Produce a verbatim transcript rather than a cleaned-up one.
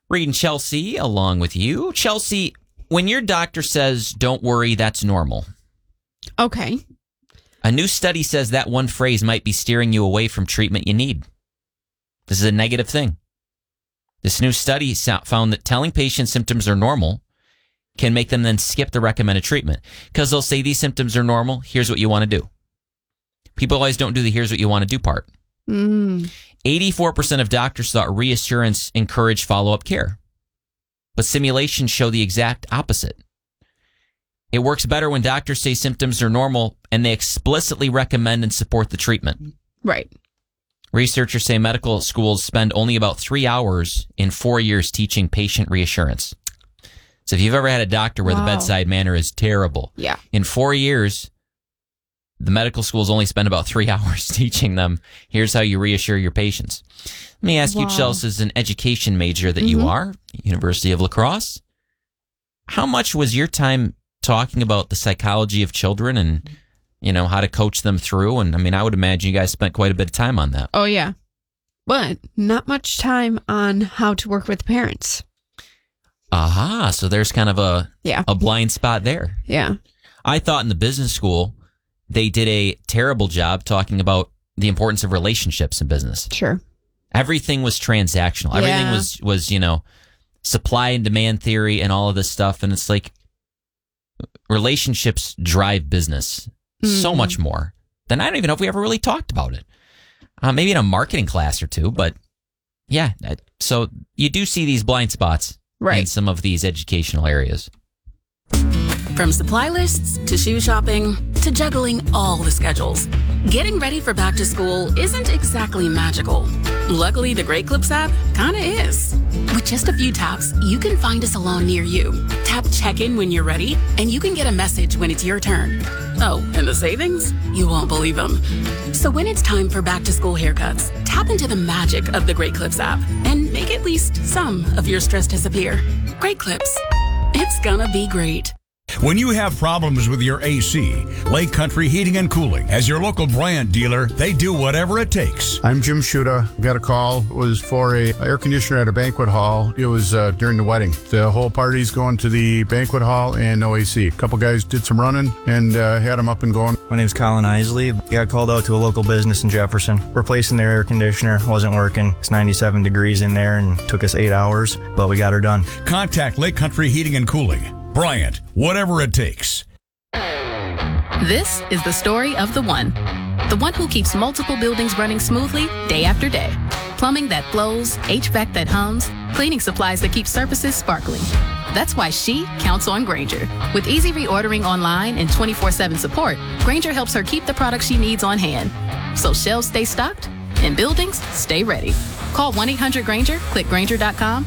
Reed and Chelsea along with you. Chelsea, when your doctor says, don't worry, that's normal. Okay. A new study says that one phrase might be steering you away from treatment you need. This is a negative thing. This new study found that telling patients symptoms are normal can make them then skip the recommended treatment because they'll say these symptoms are normal. Here's what you want to do. People always don't do the here's what you want to do part. Mm. eighty-four percent of doctors thought reassurance encouraged follow-up care. But simulations show the exact opposite. It works better when doctors say symptoms are normal and they explicitly recommend and support the treatment. Right. Researchers say medical schools spend only about three hours in four years teaching patient reassurance. So if you've ever had a doctor where wow. the bedside manner is terrible, yeah. in four years, the medical schools only spend about three hours teaching them, here's how you reassure your patients. Let me ask wow. you, Chelsea, as an education major that mm-hmm. you are, University of La Crosse, how much was your time talking about the psychology of children and, you know, how to coach them through? And I mean, I would imagine you guys spent quite a bit of time on that. Oh, yeah. But not much time on how to work with parents. Aha, so there's kind of a yeah. a blind spot there. Yeah. I thought in the business school, they did a terrible job talking about the importance of relationships in business. Sure. Everything was transactional. Yeah. Everything was, was, you know, supply and demand theory and all of this stuff. And it's like relationships drive business mm-hmm. so much more than I don't even know if we ever really talked about it. Uh, maybe in a marketing class or two, but yeah. So you do see these blind spots right. in some of these educational areas. From supply lists to shoe shopping to juggling all the schedules, getting ready for back to school isn't exactly magical. Luckily, the Great Clips app kinda is. With just a few taps, you can find a salon near you. Tap check-in when you're ready, and you can get a message when it's your turn. Oh, and the savings? You won't believe them. So when it's time for back to school haircuts, tap into the magic of the Great Clips app and make at least some of your stress disappear. Great Clips. It's gonna be great. When you have problems with your A C, Lake Country Heating and Cooling, as your local Bryant dealer, they do whatever it takes. I'm Jim Shuda. Got a call. It was for a air conditioner at a banquet hall. It was uh, during the wedding. The whole party's going to the banquet hall and no A C. A couple guys did some running and uh, had them up and going. My name's Colin Isley. Got called out to a local business in Jefferson. Replacing their air conditioner. Wasn't working. It's ninety-seven degrees in there and took us eight hours, but we got her done. Contact Lake Country Heating and Cooling. Bryant, whatever it takes. This is the story of the one. The one who keeps multiple buildings running smoothly day after day. Plumbing that flows, H V A C that hums, cleaning supplies that keep surfaces sparkling. That's why she counts on Grainger. With easy reordering online and twenty-four seven support, Grainger helps her keep the products she needs on hand. So shelves stay stocked and buildings stay ready. Call one eight hundred Grainger, click Grainger dot com,